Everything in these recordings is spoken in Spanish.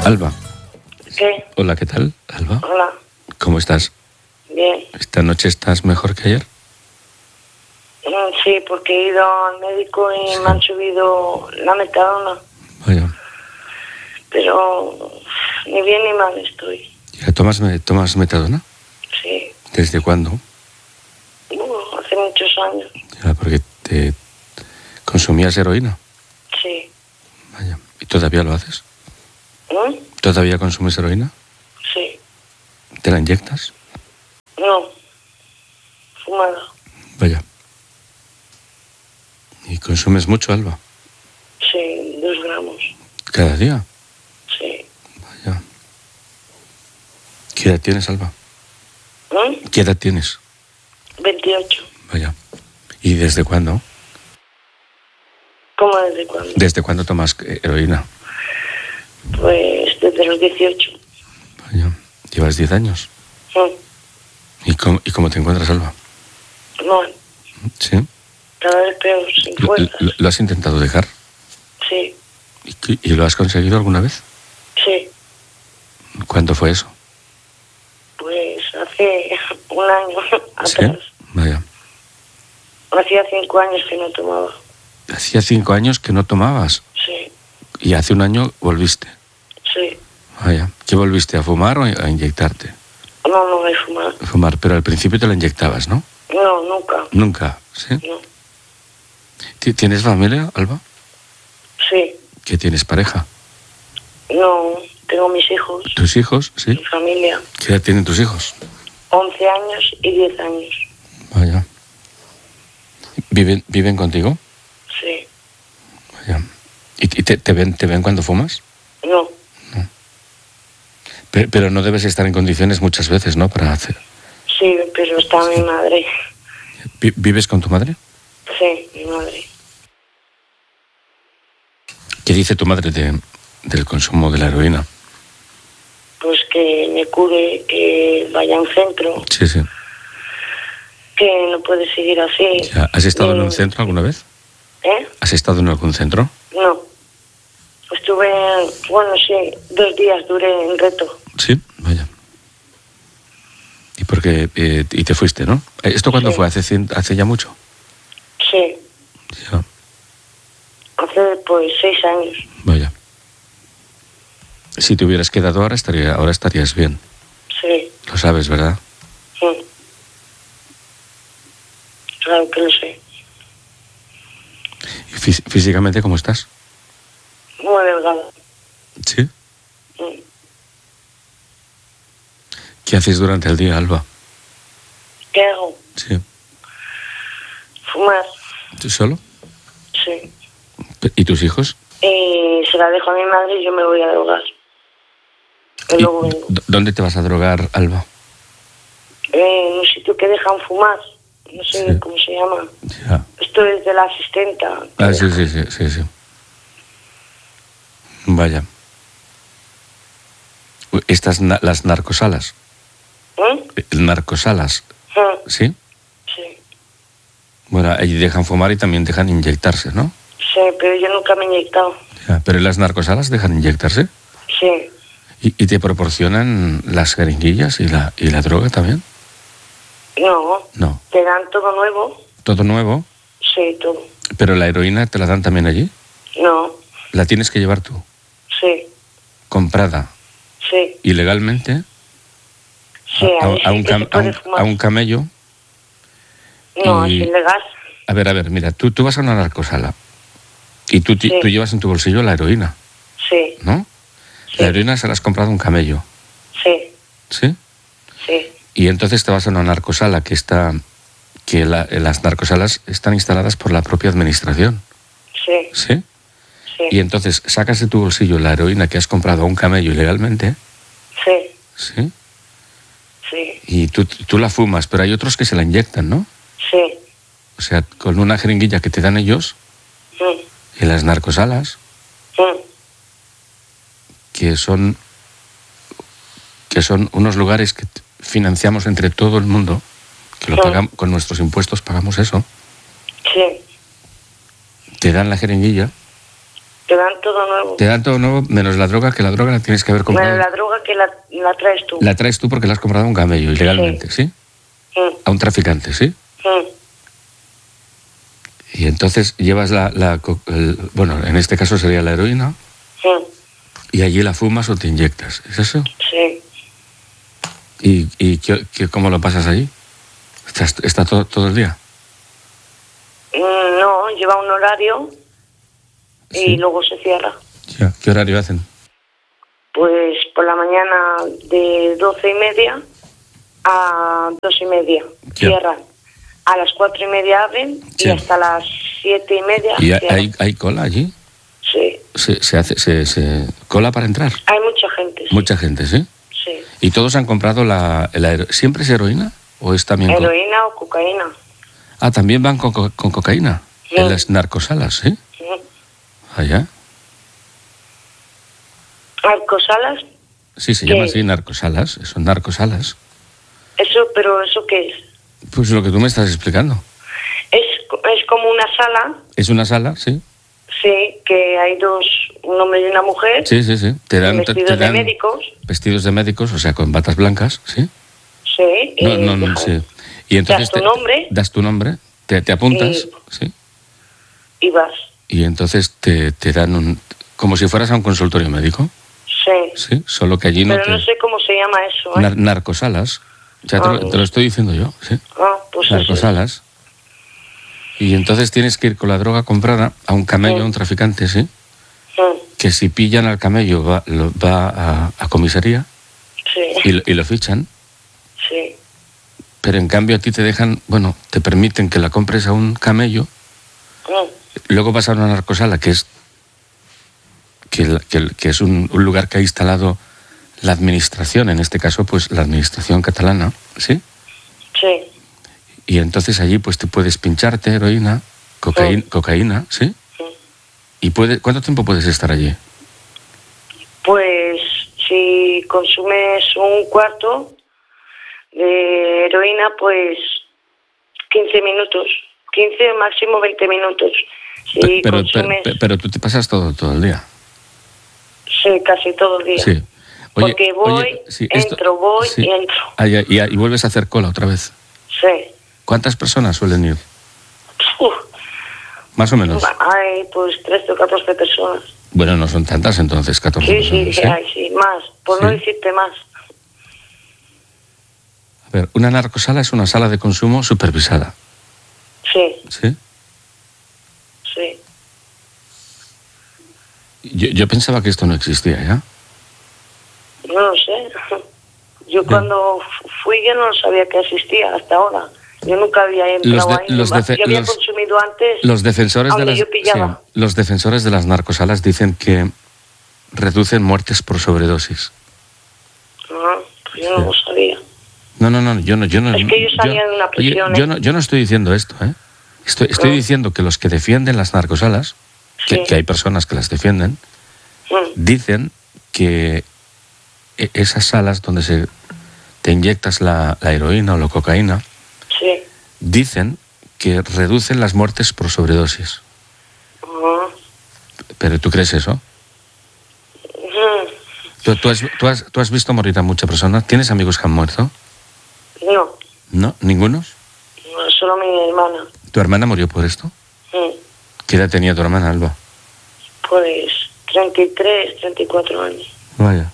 Alba. ¿Qué? Hola, ¿qué tal, Alba? Hola. ¿Cómo estás? Bien. ¿Esta noche estás mejor que ayer? Sí, porque he ido al médico y Sí. me han subido la metadona. Vaya. Pero ni bien ni mal estoy. ¿Ya tomas metadona? Sí. ¿Desde cuándo? Hace muchos años. Ya, porque te consumías heroína. Sí. Vaya. ¿Y todavía lo haces? ¿Mm? ¿Todavía consumes heroína? Sí. ¿Te la inyectas? No. Fumada. Vaya. ¿Y consumes mucho, Alba? Sí, 2 gramos. ¿Cada día? Sí. Vaya. ¿Qué edad tienes, Alba? ¿Mm? ¿Qué edad tienes? 28. Vaya. ¿Y desde cuándo? ¿Cómo desde cuándo? ¿Desde cuándo tomas heroína? Pues desde los 18. Vaya. ¿Llevas 10 años? ¿Mm? ¿Y cómo te encuentras, Alba? No, ¿Sí? cada vez peor, sin fuerzas. ¿Lo has intentado dejar? Sí. ¿Y lo has conseguido alguna vez? Sí. ¿Cuándo fue eso? Pues hace un año ¿Sí? atrás. Vaya. Hacía 5 años que no tomaba. Hacía 5 años que no tomabas Sí, y hace un año volviste. sí. Vaya. ¿Qué volviste, a fumar o a inyectarte? No he fumado. A fumar, pero al principio te la inyectabas, ¿no? No, nunca. Nunca, ¿sí? No. ¿Tienes familia, Alba? Sí. ¿Que tienes pareja? No, tengo mis hijos, ¿Tus hijos? Sí. mi familia. ¿Qué edad tienen tus hijos? 11 años y 10 años. Vaya. ¿Viven contigo? Sí. Vaya. ¿Y te ven cuando fumas? No, Pero no debes estar en condiciones muchas veces, ¿no? Para hacer. sí, pero está mi madre. ¿Vives con tu madre? Sí, mi madre. ¿Qué dice tu madre del consumo de la heroína? Pues que me cure, que vaya a un centro, Sí, sí. que no puede seguir así. Ya, ¿has estado en un centro alguna vez? ¿Eh? ¿Has estado en algún centro? No. Estuve, sí, 2 días duré en reto. Sí, vaya. ¿Y por qué? Y te fuiste, ¿no? ¿Esto cuándo Sí. fue? ¿Hace ya mucho? Sí, Ya, hace pues 6 años. vaya. Si te hubieras quedado ahora estarías bien. Sí, Lo sabes, ¿verdad? claro que lo sé. ¿Y físicamente cómo estás? Muy delgado. Sí. Mm. ¿Qué haces durante el día, Alba? ¿Qué hago? Sí. Fumar. ¿Tú solo? Sí. ¿Y tus hijos? Y se la dejo a mi madre y yo me voy a drogar. Y ¿Y luego vengo. dónde te vas a drogar, Alba? En un sitio que dejan fumar. No sé Sí. cómo se llama. Ya. Esto es de la asistenta. Ah, sí. Vaya. Las narcosalas. Narcosalas, ¿sí? Sí. Bueno, ahí dejan fumar y también dejan inyectarse, ¿no? Sí, pero yo nunca me he inyectado. Ya, pero en las narcosalas dejan inyectarse. Sí. ¿Y te proporcionan las jeringuillas y la droga también? No. No. Te dan todo nuevo. Todo nuevo, Sí, todo. pero la heroína te la dan también allí. No. La tienes que llevar tú, Sí. comprada Sí. ilegalmente Sí, a ahí sí que se puede a fumar. un camello. No, es y- ilegal. A ver, mira, tú vas a una narcosala y tú Sí. llevas en tu bolsillo la heroína, Sí. ¿no? Sí. La heroína se la has comprado a un camello, Sí. ¿sí? Sí. Y entonces te vas a una narcosala las narcosalas están instaladas por la propia administración, Sí. ¿sí? Sí. Y entonces sacas de tu bolsillo la heroína que has comprado a un camello ilegalmente, Sí. ¿sí? Sí. Y tú la fumas, pero hay otros que se la inyectan, ¿no? Sí. O sea, con una jeringuilla que te dan ellos en las narcosalas, que son unos lugares que financiamos entre todo el mundo, que lo pagamos con nuestros impuestos, pagamos eso. Sí. Te dan la jeringuilla Te dan todo nuevo. Te dan todo nuevo, menos la droga, que la droga la tienes que haber comprado. Bueno, la droga que la traes tú. La traes tú porque la has comprado a un camello, ilegalmente, ¿sí? A un traficante, ¿sí? Y entonces llevas bueno, en este caso sería la heroína, y allí la fumas o te inyectas, ¿es eso? Sí. ¿Y cómo lo pasas allí? ¿Está todo el día? No, lleva un horario y Sí. luego se cierra. Ya. ¿Qué horario hacen? Pues por la mañana de 12:30 a 2:30 Ya. cierran. A las 4:30 abren Sí. y hasta las 7:30 ¿Y cierran. hay cola allí? Sí. ¿Se cola para entrar? Hay mucha gente. Sí. Mucha gente, ¿sí? Sí. ¿Y todos han comprado ¿Siempre es heroína? ¿O es también Heroína o cocaína. Ah, también van con cocaína. Sí. En las narcosalas, ¿sí? Sí. Allá. Narcosalas, Sí, se ¿Qué llama es? así, narcosalas. Son narcosalas. pero ¿eso qué es? Pues lo que tú me estás explicando. Es como una sala, Es una sala, sí. sí, que hay un hombre y una mujer, Sí, sí, sí. Te dan de médicos, vestidos de médicos, o sea, con batas blancas, ¿sí? sí. No, sí. Y entonces das tu nombre. das tu nombre, te apuntas, sí. Y vas. Y entonces te dan como si fueras a un consultorio médico, Sí. sí. Solo que allí Pero no sé cómo se llama eso, ¿eh? Narcosalas. Ya te lo estoy diciendo yo, sí. Pues Narcosalas. Y entonces tienes que ir con la droga comprada a un camello, Sí. a un traficante, ¿sí? Sí. Que si pillan al camello va a comisaría Sí. y lo fichan, Sí. pero en cambio a ti te dejan, bueno, te permiten que la compres a un camello, luego vas a una narcosala que es un lugar que ha instalado la administración, en este caso pues la administración catalana, ¿sí? Sí. Y entonces allí pues te puedes pincharte heroína, cocaína, ¿sí? ¿Y cuánto tiempo puedes estar allí? Pues si consumes un cuarto de heroína, pues 15 minutos. 15, máximo 20 minutos. Si consumes... Pero tú te pasas todo el día. Sí, casi todo el día. Sí. Porque voy, entro, voy sí. y entro. Y vuelves a hacer cola otra vez. Sí. ¿Cuántas personas suelen ir? Uf. Más o menos. Hay pues 13 o 14 personas. Bueno, no son tantas entonces, 14 personas. Sí, hay, sí, más. Por no decirte más. A ver, una narcosala es una sala de consumo supervisada. Sí. ¿Sí? Sí. Yo pensaba que esto no existía, ¿ya? No lo sé. Yo cuando fui yo no sabía que existía hasta ahora. Yo nunca había entrado ahí. Yo había consumido antes. Los defensores los defensores de las narcosalas dicen que reducen muertes por sobredosis. Pues yo no lo sabía. No, yo no. Es que yo salía de una prisión. Yo no estoy diciendo esto, ¿eh? Estoy diciendo que los que defienden las narcosalas, que hay personas que las defienden, dicen que esas salas donde te inyectas la heroína o la cocaína, dicen que reducen las muertes por sobredosis. ¿Pero tú crees eso? ¿Tú has visto morir a muchas personas? ¿Tienes amigos que han muerto? No. ¿No? ¿Ningunos? No, solo mi hermana. ¿Tu hermana murió por esto? ¿Qué edad tenía tu hermana, Alba? Pues 33, 34 años. Vaya.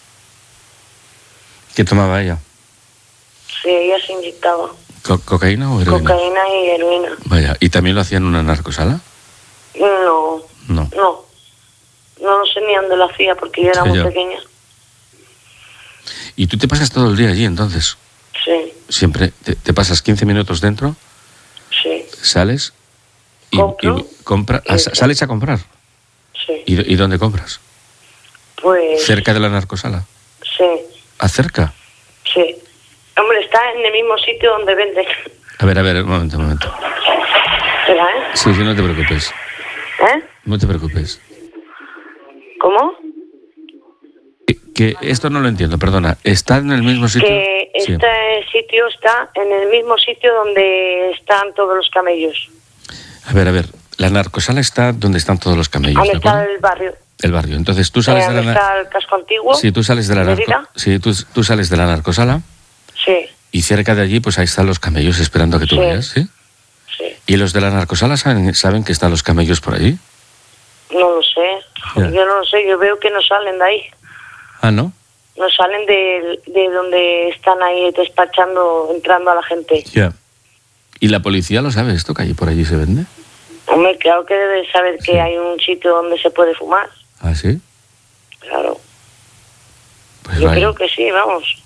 ¿Qué tomaba ella? Sí, ella se inyectaba. ¿Cocaína o heroína? Cocaína y heroína. Vaya. ¿Y también lo hacía en una narcosala? No. No. No sé ni dónde lo hacía porque yo era muy pequeña. ¿Y tú te pasas todo el día allí entonces? Sí. ¿Siempre te pasas 15 minutos dentro? Sí. ¿Sales? Y compras. ¿Sales a comprar? Sí. ¿Y dónde compras? Pues... ¿Cerca de la narcosala? Sí. ¿Acerca? Sí. Hombre, está en el mismo sitio donde venden. A ver, un momento. Espera, ¿eh? Sí, no te preocupes. No te preocupes. ¿Cómo? Que esto no lo entiendo, perdona. ¿Está en el mismo sitio? Que este sitio está en el mismo sitio donde están todos los camellos. A ver. La narcosala está donde están todos los camellos. ¿Dónde está el barrio? El barrio. Entonces tú sales de la... ¿Está el casco antiguo? Sí, tú sales de la tú sales de la narcosala. Sí. Y cerca de allí, pues ahí están los camellos esperando a que tú vayas, ¿sí? Sí. ¿Y los de la narcosala saben que están los camellos por allí? No lo sé. Yeah. Yo no lo sé. Yo veo que no salen de ahí. Ah, ¿no? No salen de donde están ahí despachando, entrando a la gente. Ya. Yeah. ¿Y la policía lo sabe esto, que allí por allí se vende? Hombre, claro que debe saber que hay un sitio donde se puede fumar. ¿Ah, sí? Claro. Pues yo creo que sí, vamos.